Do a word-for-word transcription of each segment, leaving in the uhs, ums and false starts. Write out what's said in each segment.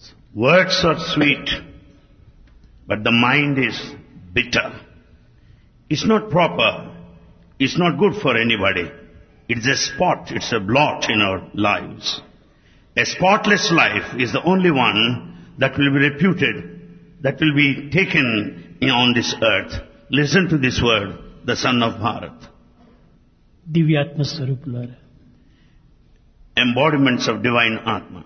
Words are sweet, but the mind is bitter. It's not proper. It's not good for anybody. It's a spot, it's a blot in our lives. A spotless life is the only one that will be reputed, that will be taken on this earth. Listen to this word, the son of Bharat. దివ్యాత్మ స్వరూపులారా, Embodiments of divine Atma.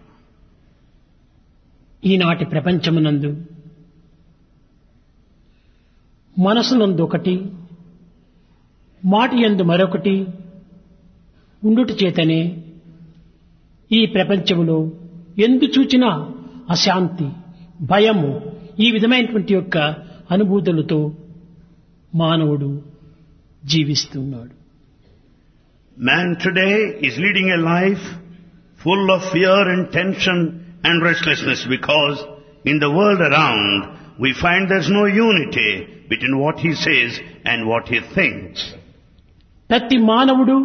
ఈనాటి ప్రపంచమునందు మనసునందు ఒకటి, మాటి యందు మరొకటి ఉండుట చేతనే ఈ ప్రపంచములో ఎందు చూచినా అశాంతి, భయము, ఈ విధమైనటువంటి యొక్క అనుభూతులతో మానవుడు జీవిస్తున్నాడు. Man today is leading a life full of fear and tension and restlessness because in the world around we find there's no unity between what he says and what he thinks. ప్రతి మానవుడు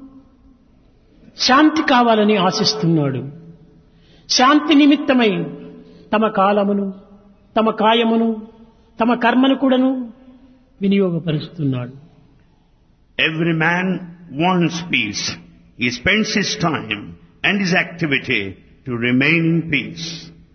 శాంతి కావాలని ఆశిస్తున్నాడు. శాంతి నిమిత్తమై తమ కాలమును, తమ కాయమును, తమ కర్మను కూడాను వినియోగపరుస్తున్నాడు. Every man wants peace. He spends his time and his activity to remain in peace.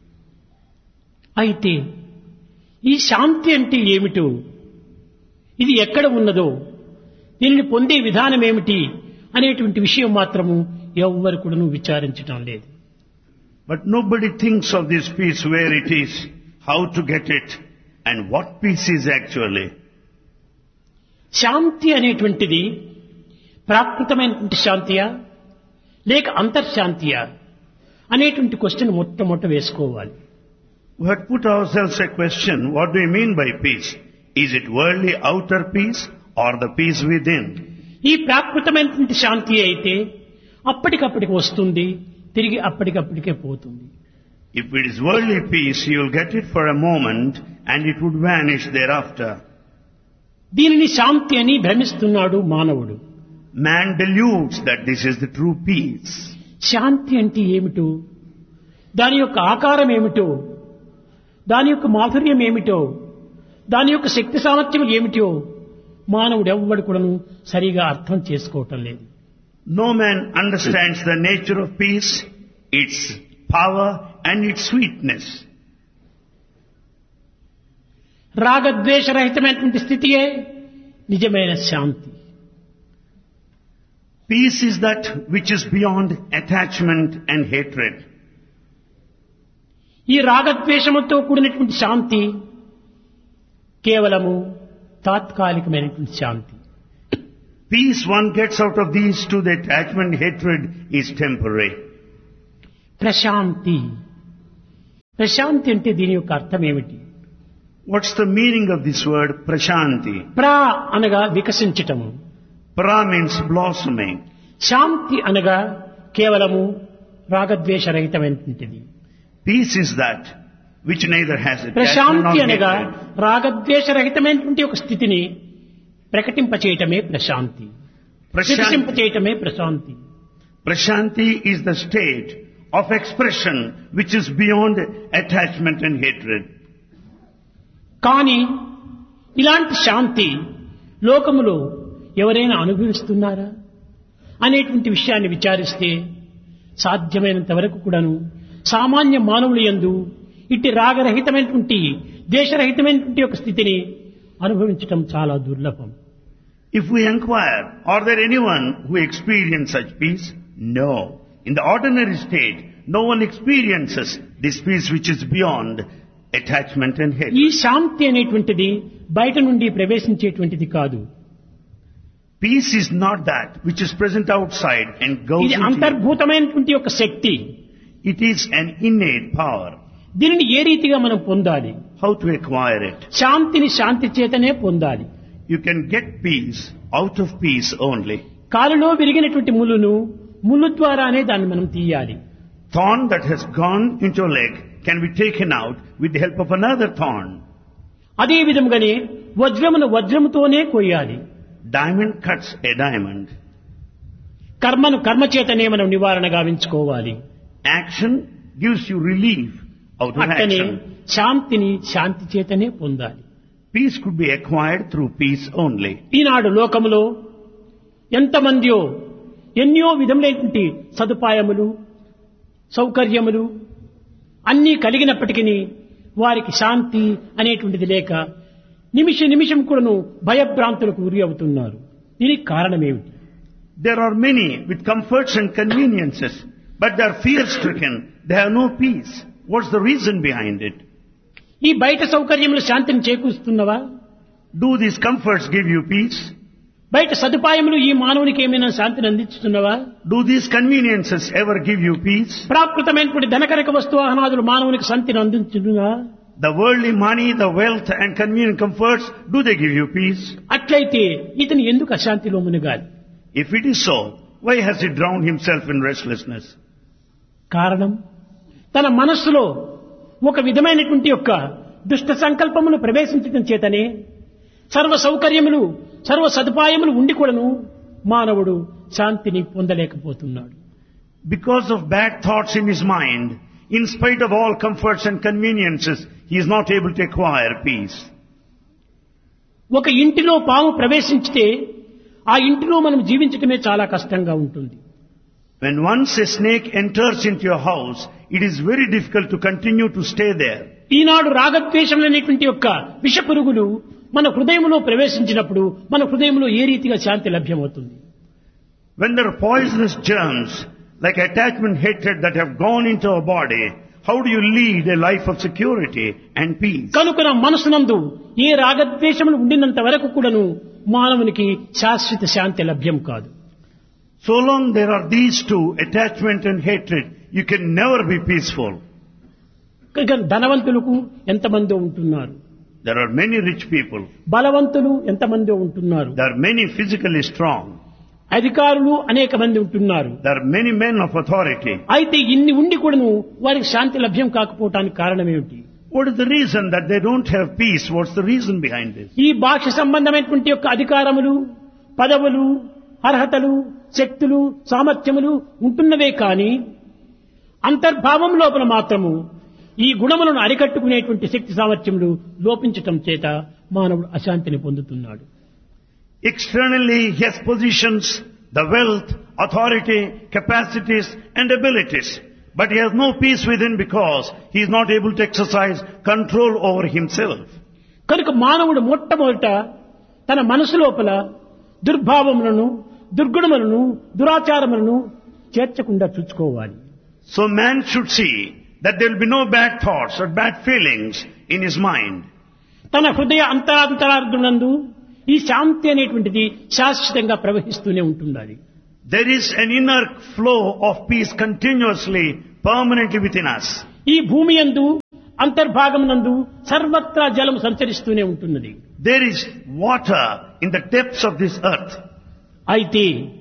అయితే ఈ శాంతి అంటే ఏమిటో, ఇది ఎక్కడ ఉన్నదో, దీనిని పొందే విధానం ఏమిటి అనేటువంటి విషయం మాత్రము ఎవ్వరు కూడాను విచారించడం లేదు. But nobody thinks of this peace, where it is, how to get it, and what peace is actually. శాంతి అనేటువంటిది ప్రాకృతమైనటువంటి శాంతియా లేక అంతర్శాంతియా అనేటువంటి క్వశ్చన్ మొట్టమొదట వేసుకోవాలి. We have put ourselves a question, what do we mean by peace? Is it worldly outer peace or the peace within? ఈ ప్రాకృతమైనటువంటి శాంతి అయితే అప్పటికప్పటికి వస్తుంది, తిరిగి అప్పటికప్పటికే పోతుంది. If it is worldly peace, you will get it for a moment and it would vanish thereafter. దీనిని శాంతి అని భ్రమిస్తున్నాడు మానవుడు. Man deludes that this is the true peace. శాంతి అంటే ఏమిటో, దాని యొక్క ఆకారం ఏమిటో, దాని యొక్క మాధుర్యం ఏమిటో, దాని యొక్క శక్తి సామర్థ్యం ఏమిటో మానవుడు ఎవ్వడు కూడాను సరిగా అర్థం చేసుకోవటం లేదు. No man understands the nature of peace, its power and its sweetness. రాగద్వేషరహితమైనటువంటి స్థితియే నిజమైన శాంతి. Peace is that which is beyond attachment and hatred. ఈ రాగద్వేషముతో కూడినటువంటి శాంతి కేవలము తాత్కాలికమైనటువంటి శాంతి. Peace one gets out of these two, the attachment, hatred, is temporary. Prashanti, Prashanti అంటే దీని యొక్క అర్థం ఏమిటి? What's the meaning of this word prashanti? ప్రా అనగా వికసించటము, Pra means blossoming. శాంతి అనగా కేవలము రాగద్వేషరహితమైనటువంటిది. Peace is that which neither has attachment Prashanti nor అనగా hatred. రాగద్వేషరహితమైనటువంటి ఒక స్థితిని ప్రకటింపచేయటమే Prashanti, Prashanti, వికసింపచేయటమే Prashanti. prashanti is the state of expression which is beyond attachment and hatred. కానీ ఇలాంటి శాంతి లోకములో ఎవరైనా అనుభవిస్తున్నారా అనేటువంటి విషయాన్ని విచారిస్తే సాధ్యమైనంత వరకు కూడాను సామాన్య మానవుల యందు ఇట్టి రాగరహితమైనటువంటి దేశరహితమైనటువంటి ఒక స్థితిని అనుభవించటం చాలా దుర్లభం. If we inquire, are there anyone who experiences such peace? No. In the ordinary state, no one experiences this peace which is beyond attachment and ఈ hatred. శాంతి అనేటువంటిది బయట నుండి ప్రవేశించేటువంటిది కాదు. Peace is not that which is present outside and goes ఇది into you. అంతర్భూతమైనటువంటి ఒక శక్తి. It is an innate power. దీనిని ఏ రీతిగా మనం పొందాలి? How to acquire it? శాంతిని శాంతి చేతనే పొందాలి. You can get peace out of peace only. కాలులో విరిగినటువంటి ముళ్ళును ముళ్ళు ద్వారానే దాన్ని మనం తీయాలి. Thorn that has gone into a leg can be taken out with the help of another thorn. అదే విధంగానే వజ్రమును వజ్రముతోనే కొయ్యాలి. Diamond cuts a diamond. కర్మను కర్మ చేతనే మనం నివారణ గావించుకోవాలి. Action gives you relief out of అట్లనే action. శాంతిని శాంతి చేతనే పొందాలి. Peace could be acquired through peace only. ఈనాడు లోకములో ఎంతమందియో ఎన్నో విధములైనటువంటి సదుపాయములు సౌకర్యములు అన్నీ కలిగినప్పటికీ వారికి శాంతి అనేటువంటిది లేక నిమిష నిమిషం కూడాను భయభ్రాంతులకు గురి అవుతున్నారు. దీనికి కారణమేమిటి? There are many with comforts and conveniences, but they are fear-stricken. They have no peace. What's the reason behind it? ఈ బయట సౌకర్యములు శాంతిని చేకూరుస్తున్నవా? Do these comforts give you peace? బయట సదుపాయములు ఈ మానవునికి ఏమైనా శాంతిని అందిస్తున్నవా? Do these conveniences ever give you peace? ప్రాకృతమైనటువంటి ధనకరక వస్తువాహనాదులు మానవునికి శాంతిని అందించునుగా? The worldly money, the wealth and convenient comforts, do they give you peace? అట్లయితే ఇతను ఎందుకు అశాంతిలో మునిగాలి? If it is so, why has he drowned himself in restlessness? కారణం తన మనస్సులో ఒక విధమైనటువంటి యొక్క దుష్ట సంకల్పమును ప్రవేశించడం చేతనే సర్వ సౌకర్యములు సర్వ సదుపాయములు ఉండి కూడాను మానవుడు శాంతిని పొందలేకపోతున్నాడు. Because of bad thoughts in his mind, in spite of all comforts and conveniences, he is not able to acquire peace. ఒక ఇంటిలో పాము ప్రవేశించితే ఆ ఇంటిలో మనం జీవించటమే చాలా కష్టంగా ఉంటుంది. When once a snake enters into your house, it is very difficult to continue to stay there. ఈనాడు రాగద్వేషములనేటువంటి యొక్క విష పురుగులు మన హృదయంలో ప్రవేశించినప్పుడు మన హృదయంలో ఏ రీతిగా శాంతి లభ్యమవుతుంది? When there are poisonous germs, like attachment, hatred that have gone into our body, how do you lead a life of security and peace? కనుక నా మనసునందు ఏ రాగద్వేషములు ఉండినంత వరకు కూడాను మానవునికి శాశ్వత శాంతి లభ్యం కాదు. So long there are these two, attachment and hatred, you can never be peaceful. కనుక ధనవంతులకు ఎంతమంది ఉంటున్నారు, There are many rich people. బలవంతులు ఎంతమంది ఉంటున్నారు, There are many physically strong. అధికారులు అనేక మంది ఉంటున్నారు. There are many men of authority. అయితే ఇన్ని ఉండి కూడాను వారికి శాంతి లభ్యం కాకపోవటానికి కారణం ఏమిటి? What is the reason that they don't have peace? What's the reason behind this? ఈ బాహ్య సంబంధమైనటువంటి యొక్క అధికారములు పదవులు అర్హతలు శక్తులు సామర్థ్యములు ఉంటున్నవే కానీ అంతర్భావం లోపల మాత్రము ఈ గుణములను అరికట్టుకునేటువంటి శక్తి సామర్థ్యములు లోపించటం చేత మానవుడు అశాంతిని పొందుతున్నాడు. Externally he has positions, the wealth, authority, capacities and abilities. But he has no peace within because he is not able to exercise control over himself. కనుక మానవుడు మొట్టమొదట తన మనసు లోపల దుర్భావములను దుర్గుణములను దురాచారములను చేర్చకుండా చూసుకోవాలి. So man should see that there will be no bad thoughts or bad feelings in his mind. తన హృదయ అంతరాంతరార్ధునందు ఈ శాంతి అనేటువంటిది శాశ్వతంగా ప్రవహిస్తూనే ఉంటుండాలి. There is an inner flow of peace continuously, permanently within us. ఈ భూమి యందు అంతర్భాగమునందు సర్వత్రా జలము సంచరిస్తూనే ఉంటున్నది. There is water in the depths of this earth. అయితే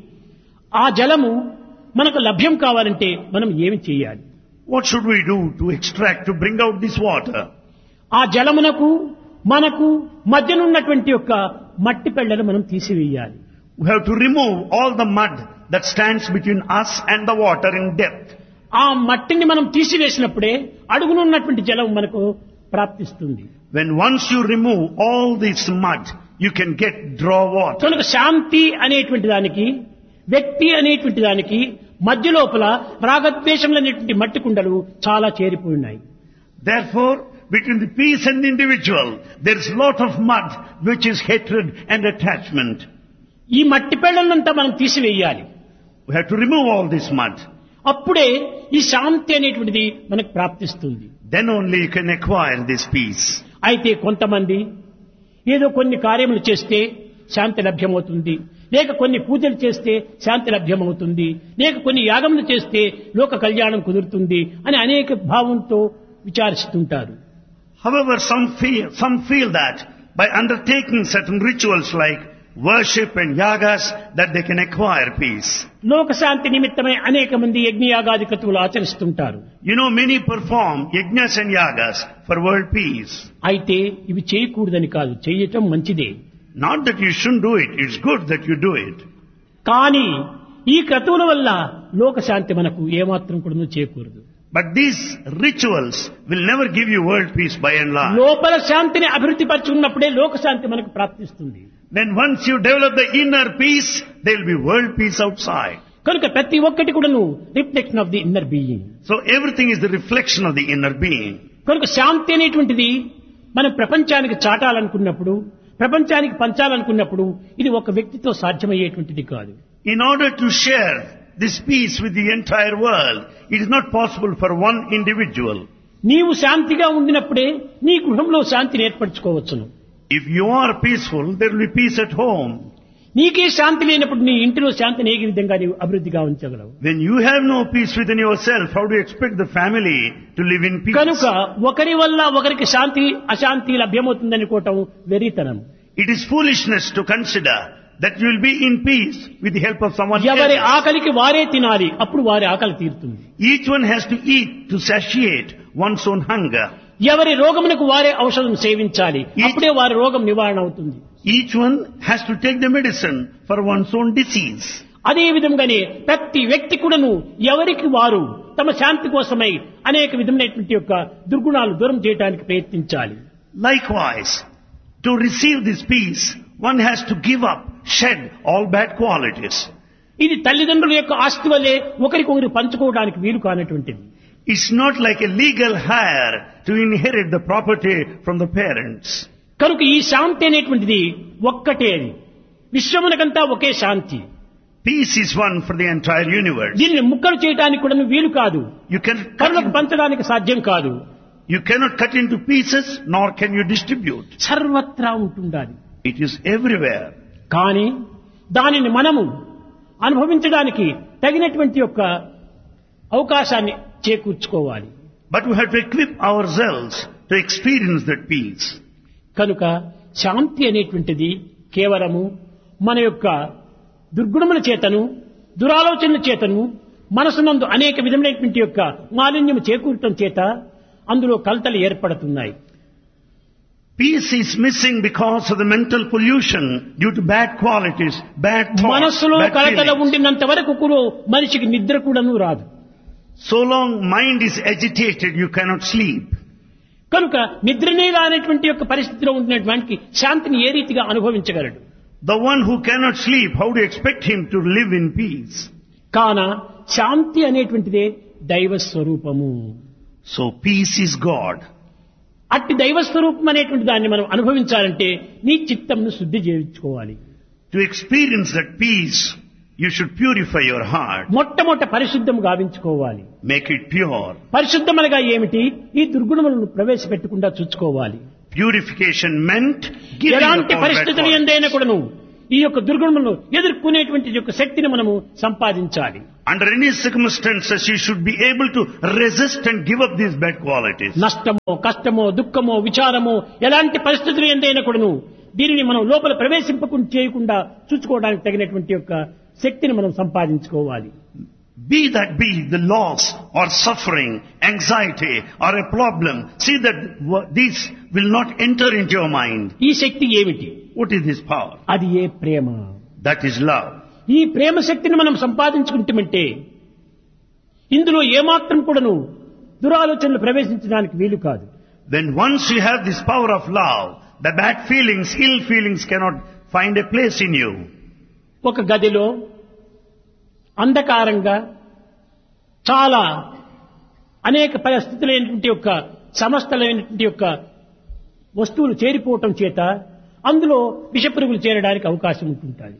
ఆ జలము మనకు లభ్యం కావాలంటే మనం ఏమి చేయాలి? What should we do to extract, to bring out this water? ఆ జలమునకు మనకు మధ్యనున్నటువంటి యొక్క మట్టి పెళ్లను మనం తీసివేయాలి. We have to remove all the mud that stands between us and the water in depth. ఆ మట్టిని మనం తీసివేసినప్పుడే అడుగునున్నటువంటి జలం మనకు ప్రాప్తిస్తుంది. When once you remove all this mud, you can get draw water. కనుక శాంతి అనేటువంటి దానికి వ్యక్తి అనేటువంటి దానికి మధ్య లోపల రాగద్వేషములు అనేటువంటి మట్టి కుండలు చాలా చేరిపోయి ఉన్నాయి. Therefore, between the peace and the individual, there is lot of mud which is hatred and attachment. ఈ మట్టి పెళ్లంతా మనం తీసివేయాలి. We have to remove all this mud. అప్పుడే ఈ శాంతి అనేటువంటిది మనకు ప్రాప్తిస్తుంది. Then only you can acquire this peace. అయితే కొంతమంది ఏదో కొన్ని కార్యములు చేస్తే శాంతి లభ్యమవుతుంది, లేక కొన్ని పూజలు చేస్తే శాంతి లభ్యమవుతుంది, లేక కొన్ని యాగములు చేస్తే లోక కళ్యాణం కుదురుతుంది అని అనేక భావంతో విచారిస్తుంటారు. However, some feel, some feel that by undertaking certain rituals like worship and yagas that they can acquire peace. లోక శాంతి నిమిత్తమై అనేక మంది యజ్ఞయాగాది క్రతువులు ఆచరిస్తుంటారు. You know, many perform yajnas and yagas for world peace. అయితే ఇవి చేయకూడదని కాదు, చేయటం మంచిదే. Not that you shouldn't do it, it's good that you do it. కానీ ఈ క్రతువుల వల్ల లోక శాంతి మనకు ఏమాత్రం కూడా చేకూరదు. But these rituals will never give you world peace by and large. లోపల శాంతిని అభివృద్ధి పరచుకున్నప్పుడే లోక శాంతి మనకు ప్రాప్తిస్తుంది. Then once you develop the inner peace, there will be world peace outside. కనుక ప్రతి ఒక్కటి కూడాను reflection of the inner being. So everything is the reflection of the inner being. కనుక శాంతి అనేటువంటిది మనం ప్రపంచానికి చాటాలనుకున్నప్పుడు, ప్రపంచానికి పంచాలనుకున్నప్పుడు ఇది ఒక వ్యక్తితో సాధ్యమయ్యేటువంటిది కాదు. In order to share this peace with the entire world, it is not possible for one individual. నీవు శాంతిగా ఉండినప్పుడే నీ గృహంలో శాంతిని ఏర్పరచుకోవచ్చును. If you are peaceful, there will be peace at home. నీకే శాంతి లేనప్పుడు నీ ఇంటిలో శాంతిని ఏ విధంగా నీవు అభివృద్ధిగా ఉంచగలవు? When you have no peace within yourself, how do you expect the family to live in peace? కనుక ఒకరి వల్ల ఒకరికి శాంతి అశాంతి లభ్యమవుతుందనుకోవటం వెర్రితనం. It is foolishness to consider that you will be in peace with the help of someone ఎవరి else. ఆకలికి వారే తినాలి, అప్పుడు వారి ఆకలి తీరుతుంది. Each one has to eat to satiate one's own hunger. ఎవరి రోగమునకు వారే ఔషధం సేవించాలి, అప్పుడే వారి రోగం నివారణ అవుతుంది. Each one has to take the medicine for one's own disease. అదే విధంగానే ప్రతి వ్యక్తి కూడాను ఎవరికి వారు తమ శాంతి కోసమై అనేక విధమైనటువంటి యొక్క దుర్గుణాలు దూరం చేయడానికి ప్రయత్నించాలి. Likewise, to receive this peace, one has to give up, shed all bad qualities. ఇది తల్లిదండ్రుల యొక్క ఆస్తి వల్లే ఒకరికొకరు పంచుకోవడానికి వీలు కానటువంటిది. It's not like a legal hire to inherit the property from the parents. కనుక ఈ శాంతి అనేటువంటిది ఒక్కటే, అది విశ్వమునకంతా ఒకే శాంతి. Peace is one for the entire universe. దీనిని ముక్కలు చేయడానికి కూడా వీలు కాదు, You can cut కరులకు it, పంచడానికి సాధ్యం కాదు. you cannot cut into pieces, nor can you distribute. సర్వత్రా ఉంటుండాలి. It is everywhere. కానీ దానిని మనము అనుభవించడానికి తగినటువంటి యొక్క అవకాశాన్ని చేకూర్చుకోవాలి. But we have to equip ourselves to experience that peace. కనుక శాంతి అనేటువంటిది కేవలము మన యొక్క దుర్గుణముల చేతను, దురాలోచనల చేతను, మనసునందు అనేక విధమైనటువంటి యొక్క మాలిన్యము చేకూరటం చేత అందులో కలతలు ఏర్పడుతున్నాయి. Peace is missing because of the mental pollution due to bad qualities, bad thoughts, మనస్సులో bad కలతలు feelings. ఉండినంత వరకు కూడా మనిషికి నిద్ర కూడాను రాదు. So long mind is agitated, you cannot sleep. కనుక నిద్రనే రానటువంటి యొక్క పరిస్థితిలో ఉండినటువంటి శాంతిని ఏ రీతిగా అనుభవించగలడు? The one who cannot sleep, how do you expect him to live in peace? కాన శాంతి అనేటువంటిదే దైవ స్వరూపము. So peace is God. అట్టి దైవ స్వరూపం అనేటువంటి దాన్ని మనం అనుభవించాలంటే నీ చిత్తంను శుద్ధి చేయించుకోవాలి. To experience that peace, you should purify your heart. మొట్టమొదట పరిశుద్ధం గావించుకోవాలి. Make it pure. పరిశుద్ధమనగా ఏమిటి? ఈ దుర్గుణములను ప్రవేశపెట్టకుండా చూసుకోవాలి. Purification meant giving up ఎలాంటి all bad పరిస్థితులు qualities. ఎందైనా కూడాను ఈ యొక్క దుర్గుణములను ఎదుర్కొనేటువంటి యొక్క శక్తిని మనము సంపాదించాలి. Under any circumstances, you should be able to resist and give up these bad qualities. నష్టమో, కష్టమో, దుఃఖమో, విచారమో ఎలాంటి పరిస్థితులు ఎందైనా కూడాను దీనిని మనం లోపల ప్రవేశింపకుండా చేయకుండా చూసుకోవడానికి తగినటువంటి యొక్క శక్తిని మనం సంపాదించుకోవాలి. Be that be the loss or suffering, anxiety or a problem, see that w- these will not enter into your mind. ఈ శక్తి ఏమిటి? What is this power? అది ఏ ప్రేమ. That is love. ఈ ప్రేమ శక్తిని మనం సంపాదించుకుంటామంటే ఇందులో ఏమాత్రం కూడాను దురాలోచనలు ప్రవేశించడానికి వీలు కాదు. When once you have this power of love, the bad feelings, ill feelings cannot find a place in you. ఒక గదిలో అంధకారంగా చాలా అనేక పరిస్థితులైనటువంటి యొక్క సమస్తలైనటువంటి యొక్క వస్తువులు చేరిపోవటం చేత అందులో విషపురుగులు చేరడానికి అవకాశం ఉంటుంటుంది.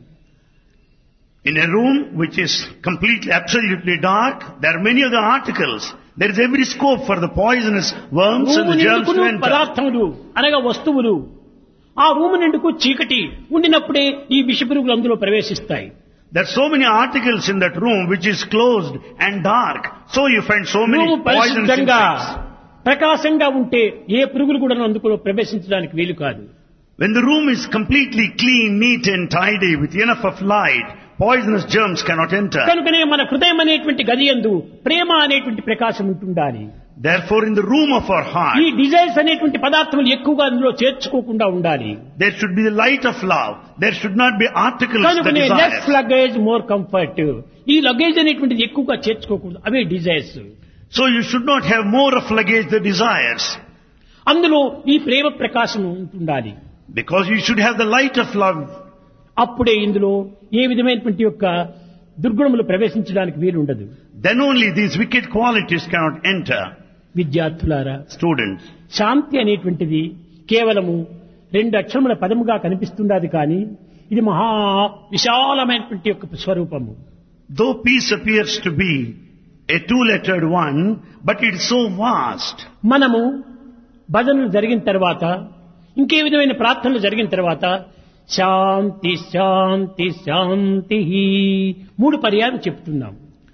In a room which is completely, absolutely dark, there are many other articles. There is every scope for the poisonous worms and room the germs to నిండుకును enter. పదార్థములు అనగా వస్తువులు, ఆ రూము నిండుకు చీకటి ఉండినప్పుడే ఈ విషపురుగులు అందులో ప్రవేశిస్తాయి. There are so many articles in that room which is closed and dark. So you find so many room poisonous పరిశుద్ధంగా insects. ప్రకాశంగా ఉంటే ఏ పురుగులు కూడా అందులో ప్రవేశించడానికి వీలు కాదు. When the room is completely clean, neat and tidy with enough of light, poisonous germs cannot enter. కనుకనే మన హృదయం అనేటువంటి గది యందు ప్రేమ అనేటువంటి ప్రకాశం ఉంటుండాలి. Therefore, in the room of our ఈ heart, డిజైర్స్ అనేటువంటి పదార్థములు ఎక్కువగా అందులో చేర్చుకోకుండా ఉండాలి. there should be the light of love. There should not be articles that కనుకనే less desire. Luggage more comfort. ఈ లగేజ్ అనేటువంటిది ఎక్కువగా చేర్చుకోకూడదు, అవే desires. So you should not have more of luggage the desires. అందులో ఈ ప్రేమ ప్రకాశం ఉండాలి. Because you should have the light of love. అప్పుడే ఇందులో ఏ విధమైనటువంటి యొక్క దుర్గుణములు ప్రవేశించడానికి వీలు ఉండదు. Then only these wicked qualities cannot enter. విద్యార్థులారా, Students, శాంతి అనేటువంటిది కేవలము రెండు అక్షరముల పదముగా కనిపిస్తున్నది కానీ ఇది మహా విశాలమైనటువంటి యొక్క స్వరూపము. though peace appears to be a two-lettered one, but it is so vast. మనము భజనలు జరిగిన తర్వాత ఇంకే విధమైన ప్రార్థనలు జరిగిన తర్వాత శాంతి శాంతి శాంతి మూడు పర్యాయాలు చెప్తున్నాం.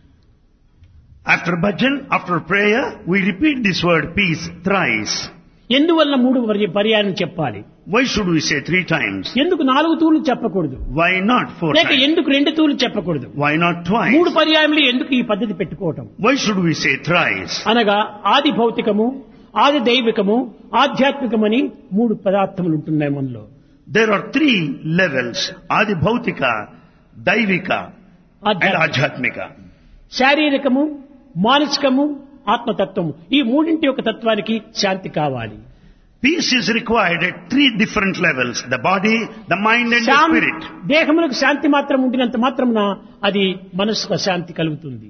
After bhajan, after prayer, we repeat this word peace thrice. ఎందువల్ల మూడు పర్యాయం చెప్పాలి? Why should we say three times? ఎందుకు నాలుగు తూర్లు చెప్పకూడదు? Why not four లేక times? ఎందుకు రెండు తూర్లు చెప్పకూడదు? Why not twice? మూడు పర్యాయములు ఎందుకు ఈ పద్ధతి పెట్టుకోవటం? Why should we say thrice? అనగా ఆది భౌతికము, ఆది దైవికము, ఆధ్యాత్మికమని మూడు పదార్థములు ఉంటున్నాయి మనలో. There are three levels: Adi Bhautika, Daivika and Ajhatmika. శారీరకము, మానసికము, ఆత్మతత్వము ఈ మూడింటి యొక్క తత్వానికి శాంతి కావాలి. Peace is required at three different levels: the body, the mind and the spirit. దేహములకు శాంతి మాత్రం ఉండినంత మాత్రమున అది మనసుకు శాంతి కలుగుతుంది.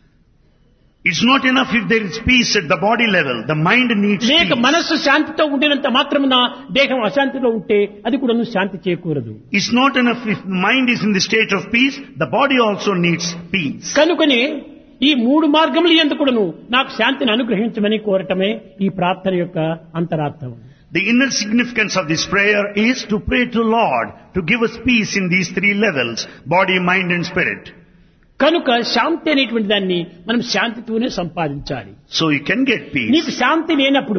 It's not enough if there is peace at the body level. The mind needs లేక peace. మనస్సు శాంతితో ఉండినంత మాత్రమున దేహం అశాంతిలో ఉంటే అది కూడా శాంతి చేయకూడదు. It's not enough if the mind is in the state of peace. The body also needs peace. కనుకనే ఈ మూడు మార్గములు ఎందుకును నాకు శాంతిని అనుగ్రహించమని కోరటమే ఈ ప్రార్థన యొక్క అంతరార్థం. The inner significance of this prayer is to pray to Lord to give us peace in these three levels: body, mind and spirit. కనుక శాంతి అనేటువంటి దాన్ని మనం శాంతితోనే సంపాదించాలి. So you can get peace. నీకు శాంతి లేనప్పుడు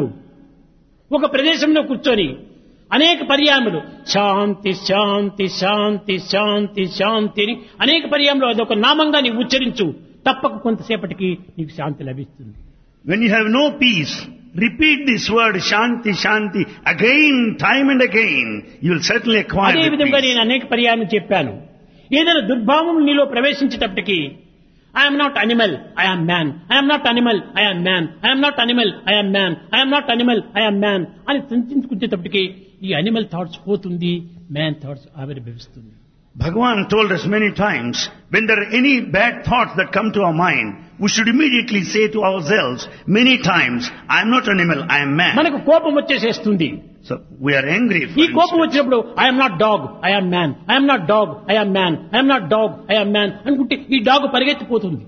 ఒక ప్రదేశంలో కూర్చొని అనేక పర్యాయములు శాంతి శాంతి శాంతి శాంతి శాంతి అని అనేక పర్యాయములు అదొక నామంగా నీవు ఉచ్చరించు, తప్పక కొంతసేపటికి నీకు శాంతి లభిస్తుంది. When you have no peace, repeat this word Shanti Shanti again, time and again. You will certainly acquire అదే the విధంగా peace. నేను అనేక పర్యాయం చెప్పాను. ఏదైనా దుర్భావం నీలో ప్రవేశించేటప్పటికి I'm not animal, I'm man, I'm not animal, I'm man, I'm not animal, I'm man, I'm not animal, I'm man అని చింతించుకునేటప్పటికి ఈ అనిమల్ థాట్స్ పోతుంది, man thoughts ఆవిర్భవిస్తుంది. Bhagavan told us many times, when there are any bad thoughts that come to our mind, we should immediately say to ourselves many times, I am not animal, I am man. మనకు కోపం వచ్చేసేస్తుంది. So we are angry. ఈ కోపం వచ్చినప్పుడు I'm not dog, I'm man, I'm not dog, I'm man, I'm not dog, I'm man అనుకుంటే ఈ dog పరిగెత్తిపోతుంది.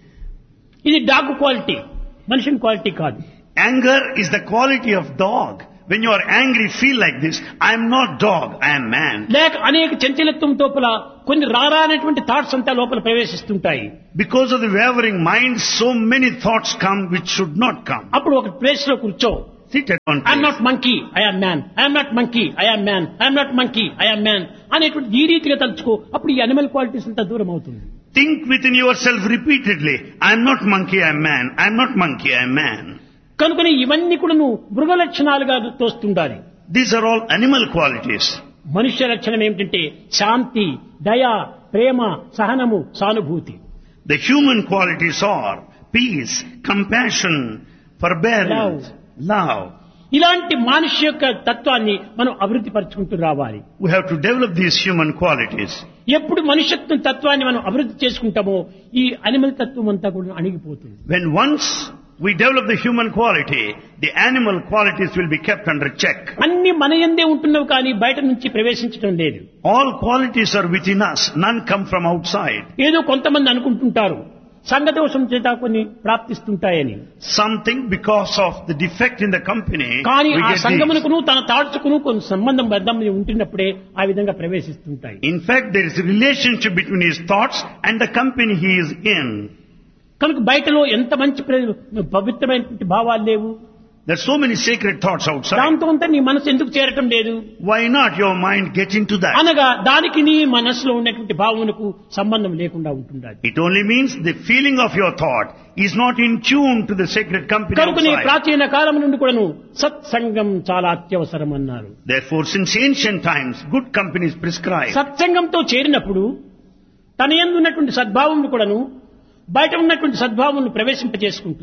ఇది dog quality, మనిషిని quality కాదు. Anger is the quality of dog. When you are angry, feel like this: I am not dog, I am man. లేక అనేక చంచలత్వం తోపల కొన్ని రారానేటువంటి thoughts అంతా లోపల ప్రవేశిస్తుంటాయి. Because of the wavering mind, so many thoughts come which should not come. అప్పుడు ఒక place లో కూర్చో. Sit at one I'm place. Not monkey, I'm man, I'm not monkey, I'm man, I'm not monkey, I'm man అనేటువంటి ఈ రీతిగా తలుచుకో. అప్పుడు ఈ animal qualities అంతా దూరం అవుతుంది. Think within yourself repeatedly: I am not monkey, I am man. I am not monkey, I am man. కనుకని ఇవన్నీ కూడా నువ్వు మృగ లక్షణాలుగా తోస్తుండాలి. These are all animal qualities. మనుష్య లక్షణం ఏమిటంటే శాంతి, దయ, ప్రేమ, సహనము, సానుభూతి. The human qualities are peace, compassion, forbearance, love. ఇలాంటి మనిషి యొక్క తత్వాన్ని మనం అభివృద్ధి పరుచుకుంటూ రావాలి. We have to develop these human qualities. ఎప్పుడు మనుష్యత్వం తత్వాన్ని మనం అభివృద్ధి చేసుకుంటామో ఈ అనిమల్ తత్వం అంతా కూడా అణిగిపోతుంది. When once we develop the human quality, the animal qualities will be kept under check. అన్ని మన యందే ఉంటున్నవి కానీ బయట నుంచి ప్రవేశించడం లేదు. All qualities are within us, none come from outside. ఏదో కొంతమంది అనుకుంటుంటారు సంఘదోషం చేత కొన్ని ప్రాప్తిస్తుంటాయని. Something because of the defect in the company. కానీ we ఆ get సంఘమునకును తన తాడ్చుకును కొన్ని సంబంధం బద్దం ఉంటున్నప్పుడే ఆ విధంగా ప్రవేశిస్తుంటాయి. these. In fact, there is a relationship between his thoughts and the company he is in. కనుక బయటలో ఎంత మంచి ప్ర- పవిత్రమైనటువంటి భావాలు లేవు. There are so many sacred thoughts outside. దాంతో అంతా నీ మనసు ఎందుకు చేరటం లేదు? Why not your mind get into that? అనగా దానికి నీ మనసులో ఉన్నటువంటి భావమునకు సంబంధం లేకుండా ఉంటుండాలి. It only means the feeling of your thought is not in tune to the sacred company కనుక నీ outside. ప్రాచీన కాలం నుండి కూడాను సత్సంగం చాలా అత్యవసరం అన్నారు. Therefore, since ancient times, good company is prescribed. సత్సంగంతో చేరినప్పుడు తన యందు ఉన్నటువంటి సద్భావం కూడాను బయట ఉన్నటువంటి సద్భావం ప్రవేశింపజేసుకుంటుంది.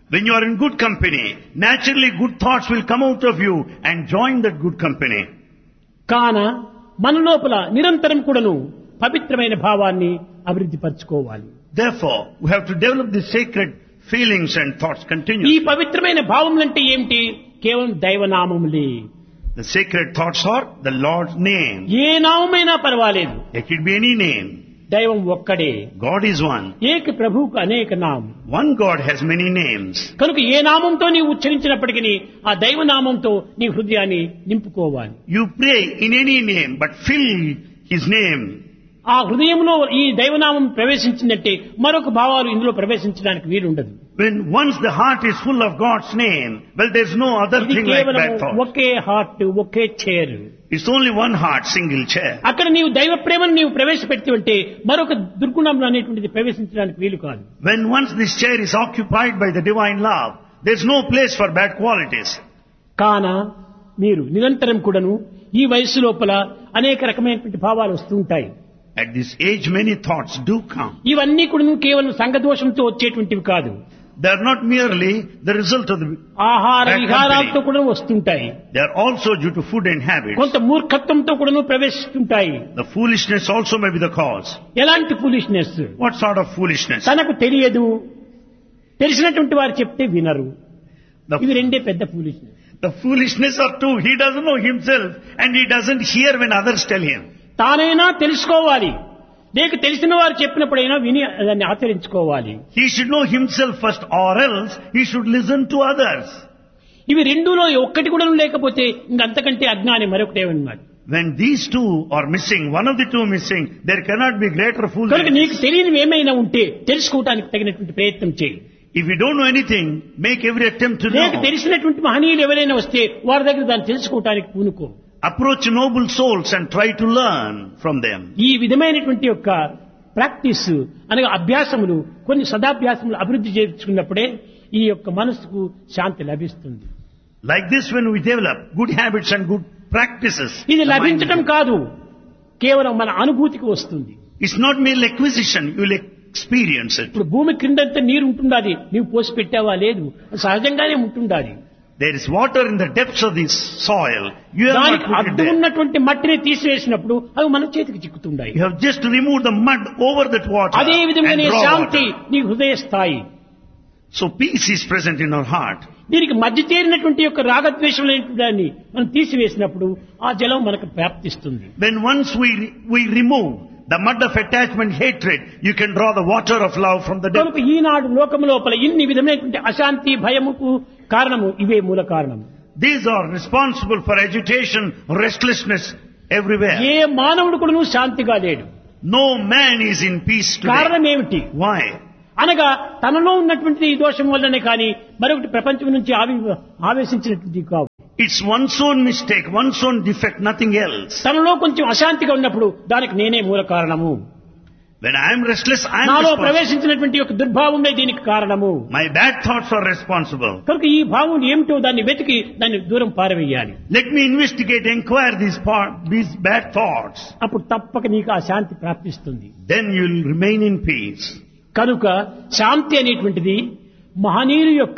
When you are in good company, naturally good thoughts will come out of you and join that good company. కాన మన లోపల నిరంతరం కూడాను పవిత్రమైన భావాన్ని అభివృద్ధి పరచుకోవాలి. Therefore, we have to develop the sacred feelings and thoughts ఈ continuously. పవిత్రమైన భావములంటే ఏమిటి? కేవలం దైవనామములే. The sacred thoughts are the Lord's name. ఏ నామమైనా పర్వాలేదు. It could be any name. దైవం ఒక్కడే. God is one. ఏక ప్రభువుకు అనేక నామం. One God has many names. కనుక ఏ నామంతో నీవు ఉచ్చరించినప్పటికీ ఆ దైవనామంతో నీ హృదయాన్ని నింపుకోవాలి. You pray in any name, but fill His name. ఆ హృదయంలో ఈ దైవనామం ప్రవేశించిందంటే మరొక భావాలు ఇందులో ప్రవేశించడానికి వీలుండదు. When once the heart is full of God's name, well, there's no other ఇది thing like కేవలం bad thought. Okay heart okay chair. It's only one heart, single chair. అక్కడ నీవు దైవ ప్రేమను నీవు ప్రవేశపెట్టి ఉంటే మరొక దుర్గుణం అనేటువంటిది ప్రవేశించడానికి వీలు కాదు. When once this chair is occupied by the divine love, there's no place for bad qualities. కాన మీరు నిరంతరం కూడాను ఈ వయస్సు లోపల అనేక రకమైనటువంటి భావాలు వస్తూ ఉంటాయి. At this age, many thoughts do come. ఇవన్నీ కూడా కేవలం సంఘదోషంతో వచ్చేటువంటివి కాదు. They are not merely the result of the ఆహార bad విహారాలతో company. కూడా వస్తుంటాయి. They are also due to food and habits. కొంత మూర్ఖత్వంతో కూడా ప్రవేశిస్తుంటాయి. The foolishness also may be the cause. ఎలాంటి foolishness? What sort of foolishness? తనకు తెలియదు, తెలిసినటువంటి వారు చెప్తే వినరు. The, ఇవి రెండే పెద్ద foolishness. the foolishness are two. He doesn't know himself and he doesn't hear when others tell him. తానైనా తెలుసుకోవాలి, నీకు తెలిసిన వారు చెప్పినప్పుడైనా విని దాన్ని ఆచరించుకోవాలి. He should know himself first, or else he should listen to others. ఇవి రెండులో ఒక్కటి కూడా లేకపోతే ఇంకంతకంటే అజ్ఞాని మరొకటేమన్నమాట. When these two are missing, one of the two missing, there cannot be greater కనుక foolishness. నీకు తెలియనివి ఏమైనా ఉంటే తెలుసుకోవడానికి తగినటువంటి ప్రయత్నం చేయి. If you don't know anything, make every attempt to నీకు know. తెలిసినటువంటి మహనీయులు ఎవరైనా వస్తే వారి దగ్గర దాన్ని తెలుసుకోవడానికి పూనుకో. Approach noble souls and try to learn from them. ఈ విధమైనటువంటి యొక్క ప్రాక్టీస్ అనగా అభ్యాసములు కొన్ని సదాభ్యాసములు అభివృద్ధి చేసుకున్నప్పుడే ఈ యొక్క మనసుకు శాంతి లభిస్తుంది. Like this, when we develop good habits and good practices, ఇది the mind లభించడం will- కాదు, కేవలం మన అనుభూతికి వస్తుంది. it's not merely acquisition, you will experience it. ఇప్పుడు భూమి క్రిందంతా నీరు ఉంటుండాలి, నీవు పోసి పెట్టావా? లేదు, సహజంగానే ఉంటుండాలి. There is water in the depths of this soil. You have not దానికి put it అడ్డు there. ఉన్నటువంటి మట్టిని తీసివేసినప్పుడు అవి మన చేతికి చిక్కుతుండాయి. You have just removed the mud over that water అదే and విధంగానే draw శాంతి water. నీ హృదయ స్థాయి. So peace is present in our heart. దీనికి మధ్య చేరినటువంటి యొక్క రాగద్వేషములైన దాన్ని మనం తీసివేసినప్పుడు ఆ జలం మనకు ప్రాప్తిస్తుంది. When once we we remove the mud of attachment, hatred, you can draw the water of love from the depth. కనుక ఈనాడు లోకము లోపల ఇన్ని విధమైనటువంటి అశాంతి భయముకు కారణము ఇవే మూల కారణము. These are responsible for agitation, restlessness everywhere. ఏ మానవుడు కూడా శాంతిగా లేడు. No man is in peace today. కారణం ఏమిటి? Why? అనగా తనలో ఉన్నటువంటి ఈ దోషం వల్లనే కానీ మరొకటి ప్రపంచం నుంచి ఆవి ఆవేశించినటువంటి కావు. It's one's own mistake, one's own defect, nothing else. తనలో కొంచెం అశాంతిగా ఉన్నప్పుడు దానికి నేనే మూల కారణము. When I am restless, I am నాలో responsible. ప్రవేశించినటువంటి యొక్క దుర్భావమే దీనికి కారణము. My bad thoughts are responsible. కనుక ఈ భావం ఏమిటో దాన్ని వెతికి దాన్ని దూరం పారవేయాలి. Let me investigate, inquire these part, these bad thoughts. అప్పుడు తప్పక నీకు ఆ శాంతి ప్రాప్తిస్తుంది. Then you will remain in peace. కనుక శాంతి అనేటువంటిది మహనీయుల యొక్క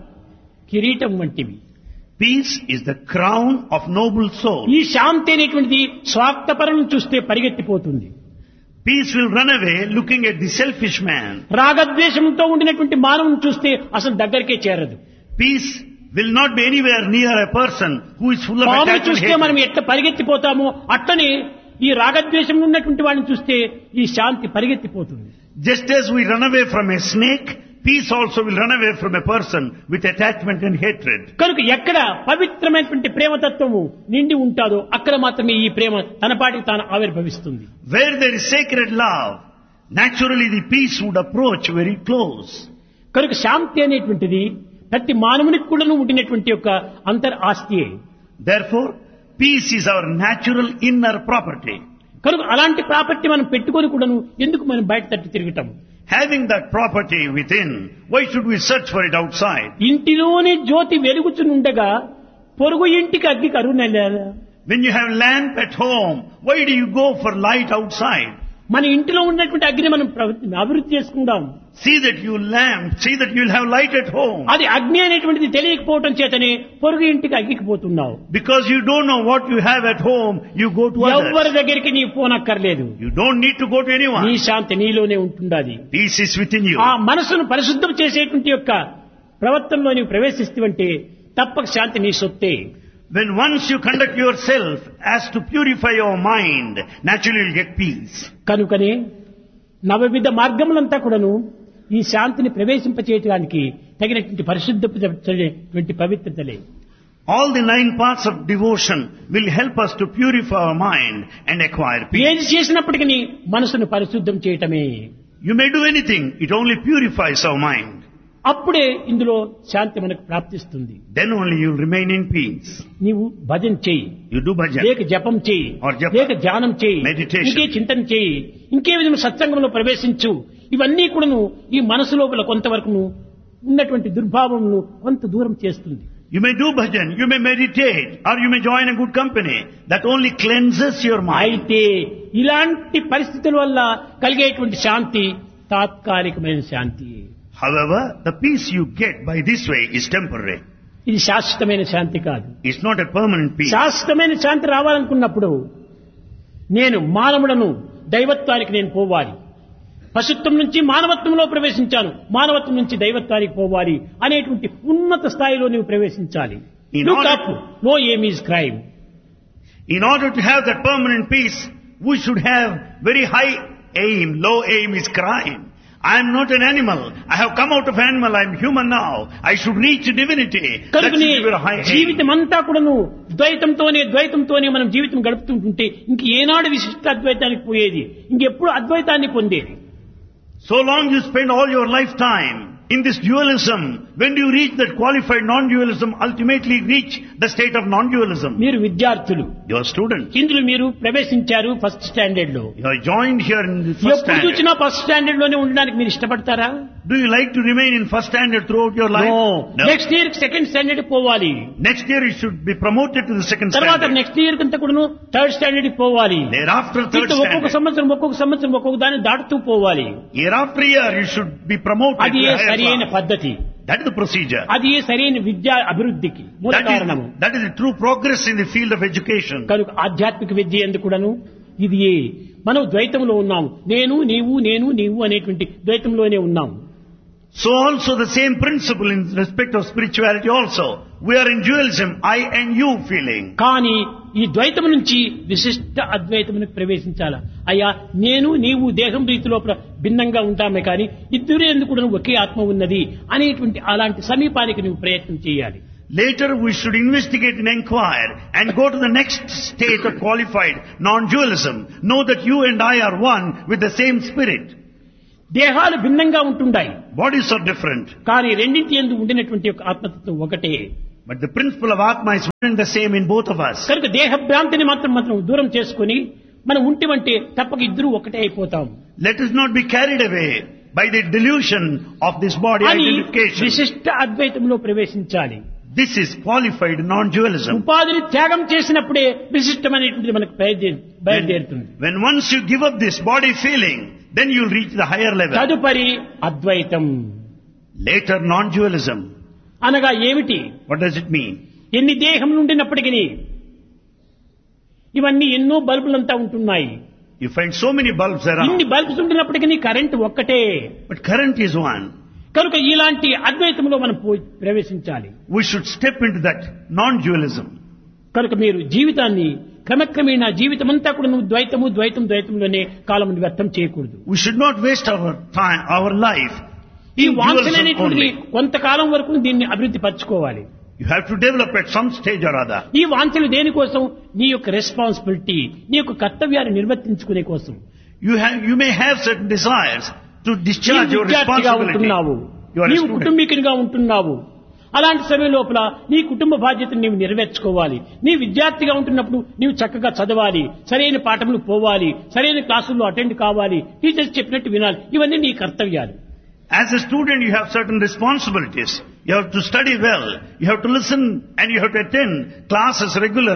కిరీటం వంటివి. Peace is the crown of noble soul. ఈ శాంతి అనేటువంటిది స్వార్థపరం చూస్తే పరిగెత్తిపోతుంది. Peace will run away looking at the selfish man. రాగద్వేషంతో ఉండినటువంటి మానవుని చూస్తే అసలు దగ్గరికే చేరదు. Peace will not be anywhere near a person who is full of పాముని attachment. చూస్తే మనం ఎట్లా పరిగెత్తిపోతామో అట్లనే ఈ రాగద్వేషం ఉన్నటువంటి వాడిని చూస్తే ఈ శాంతి పరిగెత్తిపోతుంది. Just as we run away from a snake, peace also will run away from a person with attachment and hatred. కనుక ఎక్కడ పవిత్రమైనటువంటి ప్రేమతత్వము నిండి ఉంటాదో అక్కడ మాత్రమే ఈ ప్రేమ తనపాటికి తాను ఆవిర్భవిస్తుంది. Where there is sacred love, naturally the peace would approach very close. కనుక శాంతి అనేటువంటిది ప్రతి మానవునికి కూడా ఉండినటువంటి యొక్క అంతర్ ఆస్తియే. Therefore, peace is our natural inner property. కనుక అలాంటి ప్రాపర్టీ మనం పెట్టుకొని కూడాను ఎందుకు మనం బయట తట్టు తిరగటం? Having that property within, why should we search for it outside? ఇంటిలోనే జ్యోతి వెలుగుచునుండగా పొరుగు ఇంటికి అగ్గి కరువు నెల. When you have lamp at home, why do you go for light outside? మన ఇంటిలో ఉన్నటువంటి అగ్ని మనం ప్ర- అభివృద్ధి చేసుకుందాం. See that you lamp, see that you'll have light at home. అది అగ్ని అనేటువంటిది తెలియకపోవటం చేతనే పొరుగు ఇంటికి అగ్గిపోతున్నావు. Because you don't know what you have at home, you go to ఎవరి others. దగ్గరికి నీ పోనక్కర్లేదు. You don't need to go to నీ anyone. శాంతి నీలోనే ఉంటుండాలి. Peace is within you. ఆ మనసును పరిశుద్ధం చేసేటువంటి యొక్క ప్రవర్తనలో నీవు ప్రవేశిస్తేవంటే తప్పక శాంతి నీ సొత్తే. When once you conduct yourself as to purify your mind, naturally you'll get peace. కనుకనే నవవిధ మార్గములంతా కూడాను ఈ శాంతిని ప్రవేశింపచేయడానికి తగినటువంటి పరిశుద్ధమైనటువంటి పవిత్రతలే. All the nine parts of devotion will help us to purify our mind and acquire peace. ఏది చేసినప్పటికీ మనసును పరిశుద్ధం చేయటమే. You may do anything, it only purifies our mind. అప్పుడే ఇందులో శాంతి మనకు ప్రాప్తిస్తుంది. Then only you'll remain in peace. నీవు భజన చెయ్యి, You do bhajan. లేక జపం చెయ్యి, Or japa. లేక ధ్యానం చెయ్యి, Meditation. ఇంకే చింతన చెయ్యి, ఇంకే విధంగా సత్సంగంలో ప్రవేశించు. ఇవన్నీ కూడాను ఈ మనసు లోపల కొంతవరకు ఉన్నటువంటి దుర్భావమును కొంత దూరం చేస్తుంది. You may do bhajan, you may meditate, or you may join a good company. That only cleanses your mind. అయితే ఇలాంటి పరిస్థితుల వల్ల కలిగేటువంటి శాంతి తాత్కాలికమైన శాంతి. However, the peace you get by this way is temporary. ఇది శాశ్వతమైన శాంతి కాదు. It's not a permanent peace. శాశ్వతమైన శాంతి రావాలనుకున్నప్పుడు నేను మానవుడను, దైవత్వానికి నేను పోవాలి. పశుత్వం నుంచి మానవత్వంలో ప్రవేశించాను, మానవత్వం నుంచి దైవత్వానికి పోవాలి అనేటువంటి ఉన్నత స్థాయిలో నీవు ప్రవేశించాలి. In Look order- up, no aim is crime. In order to have that permanent peace, we should have very high aim. Low aim is crime. I am not an animal. I have come out of animal. I am human now. I should reach divinity. That should కనుకనే be very high aim. జీవితం అంతా కూడాను ద్వైతంతోనే ద్వైతంతోనే మనం జీవితం గడుపుతుంటుంటే ఇంక ఏనాడు విశిష్ట అద్వైతానికి పోయేది, ఇంకెప్పుడు అద్వైతాన్ని పొందేది. So long you spend all your lifetime in this dualism. When do you reach that qualified non-dualism? Ultimately reach the state of non-dualism. మీరు విద్యార్థులు, You are students. ఇందులో మీరు ప్రవేశించారు ఫస్ట్ స్టాండర్డ్ లో. You are joined here in the first ఎప్పుడు standard. చూసినా first standard లోనే ఉండడానికి మీరు ఇష్టపడతారా? Do you like to remain in first standard throughout your life? No. Next year second standard పోవాలి, Next year you should be promoted to the second తర్వాత standard. Next year కంతా కూడా third standard పోవాలి. Thereafter third ఇట్లా ఒక్కొక్క standard. సంవత్సరం ఒక్కొక్క సంవత్సరం ఒక్కొక్క దాన్ని దాటుతూ పోవాలి. Year after year you should be promoted అది to ఏ a higher సరైన class. పద్ధతి, That is the procedure. అది ఏ సరైన విద్యా అభివృద్ధికి మూల That కారణము. is, that is the true progress in the field of education. కనుక ఆధ్యాత్మిక విద్య ఎందుకు కూడాను ఇది ఏ మనం ద్వైతంలో ఉన్నాము. నేను నీవు నేను నీవు అనేటువంటి ద్వైతంలోనే ఉన్నాము. So also the same principle in respect of spirituality also. We are in dualism, I and you feeling. కానీ ఈ ద్వైతం నుంచి విశిష్ట అద్వైతమునికి ప్రవేశించాలా. అయ్యా నేను నీవు దేహం రీతి లోపల భిన్నంగా ఉంటామే కానీ ఇద్దరు ఎందుకు కూడా ఒకే ఆత్మ ఉన్నది అనేటువంటి అలాంటి సమీపానికి నువ్వు ప్రయత్నం చేయాలి. Later we should investigate and inquire and go to the next state of qualified non-dualism. Know that you and I are one with the same spirit. దేహాలు భిన్నంగా ఉంటుండాయి Bodies are different, కానీ రెండింటి యందు ఉండినటువంటి యొక్క ఆత్మతత్వం ఒకటే. but the principle of Atma is one and the same in both of us. కనుక దేహ భ్రాంతిని మాత్రం మాత్రం దూరం చేసుకుని మనం ఉంటివంటే తప్పక ఇద్దరు ఒకటే అయిపోతాం Let us not be carried away by the delusion of this body అని identification. విశిష్ట అద్వైతంలో ప్రవేశించాలి. This is qualified non-dualism. ఉపాధిని త్యాగం చేసినప్పుడే విశిష్టమైనటువంటిది మనకు బయలుదేరు బయలుదేరుతుంది. When once you give up this body feeling, then you'll reach the higher level. తదుపరి అద్వైతం Later non-dualism. అనగా ఏమిటి? What does it mean? ఎన్ని దేహం నుండినప్పటికీ ఇవన్నీ ఎన్నో బల్బులంతా ఉంటున్నాయి. You find so many bulbs around, ఇన్ని బల్బ్స్ ఉండినప్పటికీ కరెంట్ ఒక్కటే. but current is one. కనుక ఇలాంటి అద్వైతంలో మనం పోయి ప్రవేశించాలి. We should step into that non-dualism. కనుక మీరు జీవితాన్ని క్రమక్రమేణా జీవితమంతా కూడా నువ్వు ద్వైతము ద్వైతం ద్వైతంలోనే కాలం వ్యర్థం చేయకూడదు. We should not waste our time, our life ఈ in dualism వాంఛననేటువంటిది only. కొంతకాలం వరకు దీన్ని అభివృద్ధి పరచుకోవాలి. You have to develop at some stage or other. ఈ వాంఛలు దేనికోసం? నీ యొక్క రెస్పాన్సిబిలిటీ, నీ యొక్క కర్తవ్యాన్ని నిర్వర్తించుకునే కోసం. You have, you may have certain desires to discharge నీవు your విద్యార్థిగా responsibility. ఉంటున్నావు, You are a నీవు student. కుటుంబీకునిగా ఉంటున్నావు. అలాంటి సమయం లోపల నీ కుటుంబ బాధ్యతను నీవు నెరవేర్చుకోవాలి. నీ విద్యార్థిగా ఉంటున్నప్పుడు నీవు చక్కగా చదవాలి, సరైన పాఠములు పోవాలి, సరైన క్లాసుల్లో అటెండ్ కావాలి, టీచర్స్ చెప్పినట్టు వినాలి. ఇవన్నీ నీ కర్తవ్యాలు. As a student, you have certain responsibilities. You have to study well. You have to listen and you have to attend classes regularly.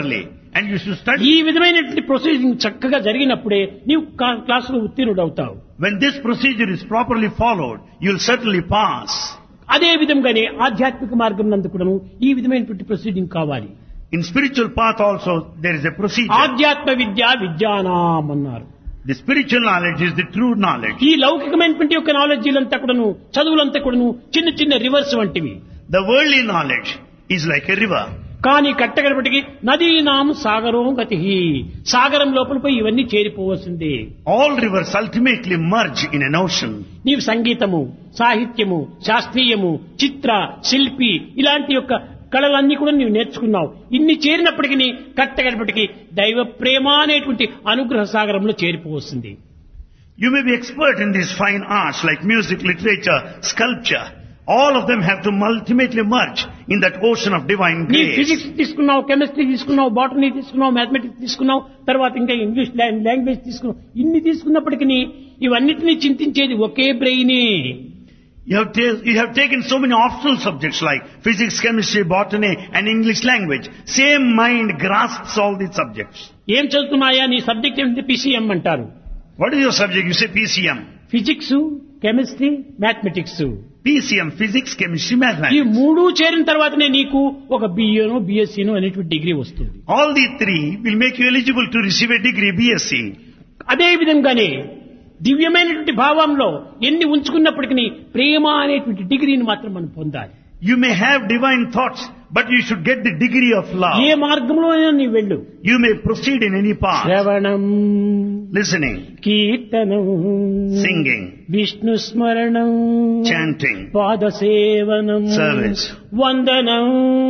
and you should study. ఈ విధమైనటువంటి ప్రొసీడింగ్ చక్కగా జరిగినప్పుడే నీవు కా- క్లాసులో ఉత్తీర్ణుడు అవుతావు. When this procedure is properly followed, you'll certainly pass. అదే విధంగానే ఆధ్యాత్మిక మార్గం నందు కూడాను ఈ విధమైనటువంటి ప్రొసీడింగ్ కావాలి. In spiritual path also, there is a procedure. ఆధ్యాత్మ విద్య విద్యానాం అన్నారు. The spiritual knowledge is the true knowledge. ఈ లౌకికమైనటువంటి యొక్క నాలెడ్జీలంతా కూడాను చదువులంతా కూడాను చిన్న చిన్న రివర్స్ వంటివి. The worldly knowledge is like a river. కానీ కట్టగడపటికి నదీనాం సాగరం గతి, సాగరం లోపల పోయి ఇవన్నీ చేరిపోవలసిందే. All rivers ultimately merge in an ocean. నీవు సంగీతము, సాహిత్యము, శాస్త్రీయము, చిత్ర, శిల్పి ఇలాంటి యొక్క కళలన్నీ కూడా నీవు నేర్చుకున్నావు. ఇన్ని చేరినప్పటికీ కట్టగడపటికి దైవ ప్రేమ అనేటువంటి అనుగ్రహ సాగరంలో చేరిపోవలసింది. You may be expert in these fine arts like music, literature, sculpture. All of them have to ultimately merge in that ocean of divine నీ grace. ఫిజిక్స్ తీసుకున్నావు, కెమిస్ట్రీ తీసుకున్నావు, బాటనీ తీసుకున్నావు, మ్యాథమెటిక్స్ తీసుకున్నావు, తర్వాత ఇంకా ఇంగ్లీష్ లాంగ్వేజ్ తీసుకున్నావు. ఇన్ని తీసుకున్నప్పటికీ ఇవన్నిటినీ చింతించేది ఒకే బ్రెయినే. You have, ta- you have taken so many optional subjects like physics, chemistry, botany and English language. Same mind grasps all these subjects. ఏం చదువుతున్నాయా నీ సబ్జెక్ట్ ఏంటంటే పీసీఎం అంటారు. What is your subject? You say P C M. Physics, chemistry, mathematics P C M, physics, chemistry, ఈ mathematics. మూడు చేరిన తర్వాతనే నీకు ఒక బిఏనో బిఎస్సీనో అనేటువంటి డిగ్రీ వస్తుంది. All these three will make you eligible to receive a degree, B S c. అదే విధంగానే దివ్యమైనటువంటి భావంలో ఎన్ని ఉంచుకున్నప్పటికీ ప్రేమ అనేటువంటి డిగ్రీని మాత్రం మనం పొందాలి. You may have divine thoughts, but you should get the degree of love. ఏ మార్గంలో అయినా నీవు వెళ్ళు. You may proceed in any path. శ్రవణం, Listening, కీర్తనం, singing, విష్ణు స్మరణం, chanting, పాదసేవనం, service, వందనం,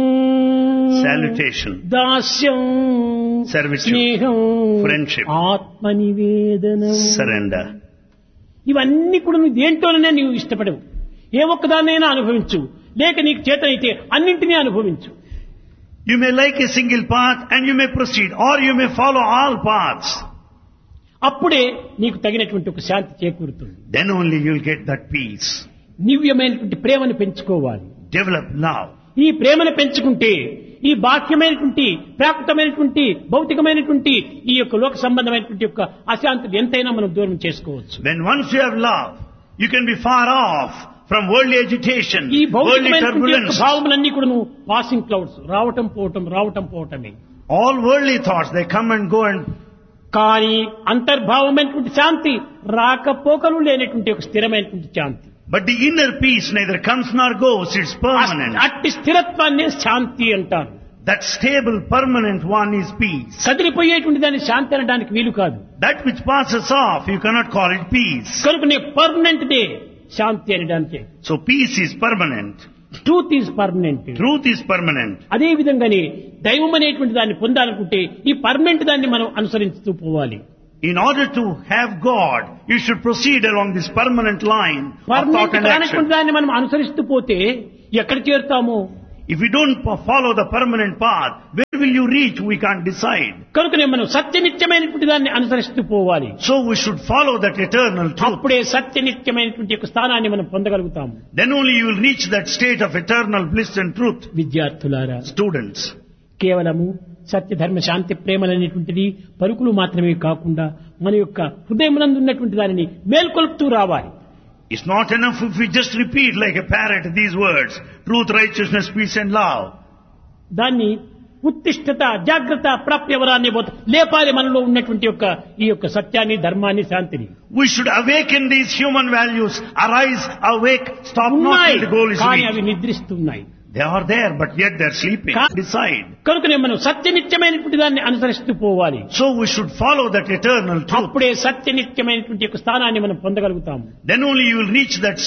salutation, దాస్యం, servitude, స్నేహం, friendship, ఆత్మ నివేదనం. surrender. ఇవన్నీ కూడా నువ్వు దేంట్లోనే నీవు ఇష్టపడవు. ఏ ఒక్కదాన్నైనా అనుభవించు, లేక నీకు చేతనైతే అన్నింటినీ అనుభవించు. You may like a single path and you may proceed, or you may follow all paths. అప్పుడే నీకు తగినటువంటి ఒక శాంతి చేకూరుతుంది. Then only you'll get that peace. దివ్యమైనటువంటి ప్రేమను పెంచుకోవాలి. Develop love. ఈ ప్రేమను పెంచుకుంటే ఈ బాహ్యమైనటువంటి ప్రాకృతమైనటువంటి భౌతికమైనటువంటి ఈ యొక్క లోక సంబంధమైనటువంటి యొక్క అశాంతులు ఎంతైనా మనం దూరం చేసుకోవచ్చు. When once you have love, you can be far off from worldly agitation, ఈ worldly భౌతికమైనటువంటి యొక్క turbulence. భావములన్నీ కూడా నువ్వు పాసింగ్ క్లౌడ్స్, రావటం పోవటం రావటం పోవటమే. All worldly thoughts, they come and go, and కానీ అంతర్భావమైనటువంటి శాంతి రాకపోకలు లేనటువంటి ఒక స్థిరమైనటువంటి శాంతి. but the inner peace neither comes nor goes, it's permanent. అట్టి స్థిరత్వాన్ని శాంతి అంటారు. That stable, permanent one is peace. కదిలిపోయేటువంటి దాన్ని శాంతి అనడానికి వీలు కాదు. That which passes off, you cannot call it peace. కనుకనే పర్మనెంట్ దే శాంతి అనడానికి. So peace is permanent. Truth is permanent. Truth is permanent. అదే విధంగానే దైవం అనేటువంటి దాన్ని పొందాలనుకుంటే ఈ పర్మనెంట్ దాన్ని మనం అనుసరిస్తూ పోవాలి. In order to have God, you should proceed along this permanent line of thought permanent and కానటువంటి action. దాన్ని మనం అనుసరిస్తూ పోతే ఎక్కడ చేరుతాము? If you don't po- follow the permanent path, where will you reach? We can't decide. కనుకనే మనం సత్యనిత్యమైనటువంటి దాన్ని అనుసరిస్తూ పోవాలి. So we should follow that eternal truth. అప్పుడే సత్యనిత్యమైనటువంటి యొక్క స్థానాన్ని మనం పొందగలుగుతాము. Then only you will reach that state of eternal bliss and truth. విద్యార్థులారా, Students, కేవలము సత్య ధర్మ శాంతి ప్రేమలనేటువంటిది పలుకులు మాత్రమే కాకుండా మన యొక్క హృదయమునందు ఉన్నటువంటి దానిని మేల్కొల్పుతూ రావాలి. it's not enough if we just repeat like a parrot these words: truth, righteousness, peace and love. దాన్ని ఉత్తిష్టత, జాగ్రత్త, ప్రాప్యవరాన్ని పోత లేపాలి మనలో ఉన్నటువంటి యొక్క ఈ యొక్క సత్యాన్ని, ధర్మాన్ని, శాంతిని. We should awaken these human values. Arise, awake, stop not ఉన్నాయి till the goal is కానీ reached. అవి నిద్రిస్తున్నాయి. They are there, but yet they are sleeping. Ka- Decide. కనుకనే మనం సత్యనిత్యమైనటువంటి దాన్ని అనుసరిస్తూ పోవాలి. So we should follow that eternal truth. అప్పుడే సత్యనిత్యమైనటువంటి యొక్క స్థానాన్ని మనం పొందగలుగుతాము. Then only you will reach that